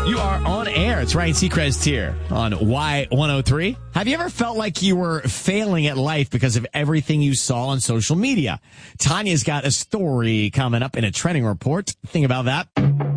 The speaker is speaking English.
You are on air. It's Ryan Seacrest here on Y103. Have you ever felt like you were failing at life because of everything you saw on social media? Tanya's got a story coming up in a trending report. Think about that.